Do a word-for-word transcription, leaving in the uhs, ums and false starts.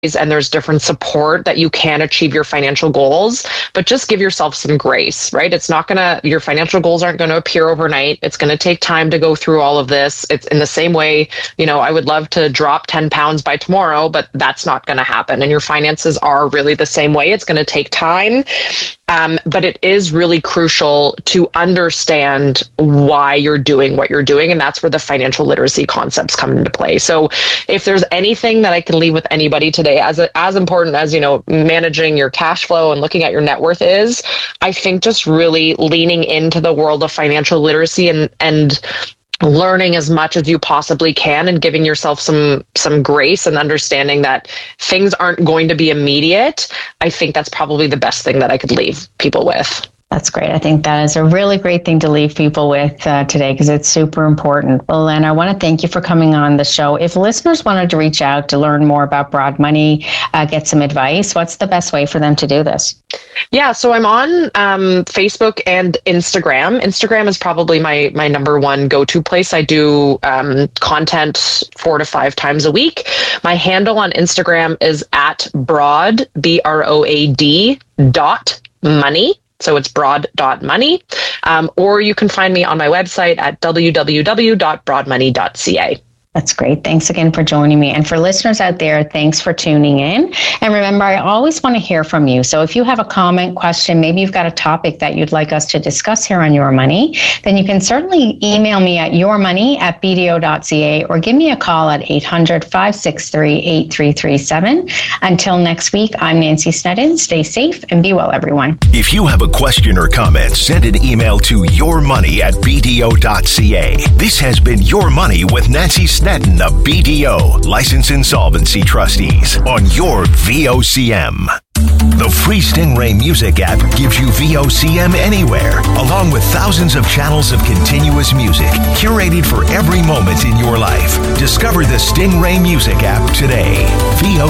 and there's different support that you can achieve your financial goals, but just give yourself some grace, right? It's not gonna, your financial goals aren't gonna appear overnight. It's gonna take time to go through all of this. It's in the same way, you know, I would love to drop ten pounds by tomorrow, but that's not gonna happen. And your finances are really the same way. It's gonna take time. Um, but it is really crucial to understand why you're doing what you're doing. And that's where the financial literacy concepts come into play. So if there's anything that I can leave with anybody today, as a, as important as, you know, managing your cash flow and looking at your net worth is, I think just really leaning into the world of financial literacy and, and learning as much as you possibly can and giving yourself some some grace and understanding that things aren't going to be immediate. I think that's probably the best thing that I could leave people with. That's great. I think that is a really great thing to leave people with uh, today because it's super important. Well, Len, I want to thank you for coming on the show. If listeners wanted to reach out to learn more about Broad Money, uh, get some advice, what's the best way for them to do this? Yeah, so I'm on um, Facebook and Instagram. Instagram is probably my my number one go-to place. I do um, content four to five times a week. My handle on Instagram is at broad, B R O A D dot money. So it's broad dot money. Um, or you can find me on my website at w w w dot broad money dot c a. That's great. Thanks again for joining me. And for listeners out there, thanks for tuning in. And remember, I always want to hear from you. So if you have a comment, question, maybe you've got a topic that you'd like us to discuss here on Your Money, then you can certainly email me at yourmoney at b d o dot c a or give me a call at eight hundred, five six three, eight three three seven. Until next week, I'm Nancy Sneddon. Stay safe and be well, everyone. If you have a question or comment, send an email to yourmoney at b d o dot c a. This has been Your Money with Nancy Sneddon. Sneddon of B D O, License Insolvency Trustees, on your V O C M. The free Stingray Music app gives you V O C M anywhere, along with thousands of channels of continuous music, curated for every moment in your life. Discover the Stingray Music app today. V O